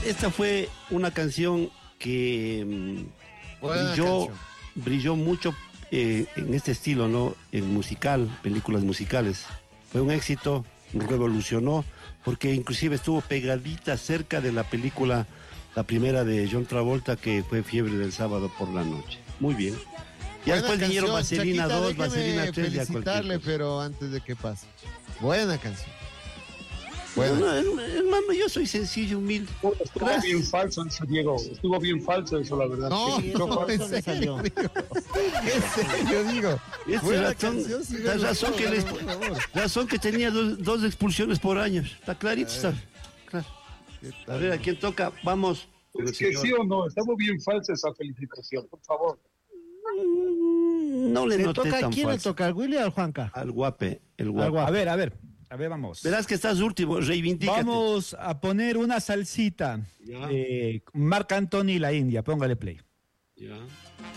esta fue una canción que Buena canción. brilló mucho en este estilo, ¿no? En musical, películas musicales. Fue un éxito, revolucionó, porque inclusive estuvo pegadita cerca de la película, la primera de John Travolta, que fue Fiebre del Sábado por la Noche. Muy bien. Y Buena después vinieron canción, Vaselina Chaquita, 2, déjeme Vaselina 3, ya felicitarle, cualquier cosa. pero antes de que pase. Buena canción. No, Buena. hermano, yo soy sencillo, humilde. Estuvo bien falso eso, Diego. Estuvo bien falso eso, la verdad. No, Sí, no, en ¿dónde serio, salió? digo. En serio, digo. Es Buena razón, canción, sí, la me razón, gustó, por favor. razón que tenía dos expulsiones por año. Está clarito, está. Claro. ¿Qué A tal? ver, ¿a quién toca? Vamos. Es que sí o no, estaba bien falsa esa felicitación, por favor. No le ¿Le noté toca, tan ¿quién le falso. toca? ¿Al Willy o al Juanca? Al guape, el Al guape. guape. A ver, vamos. Verás que estás último, reivindícate. Vamos a poner una salsita. Ya. Marc Anthony y la India, póngale play. Ya.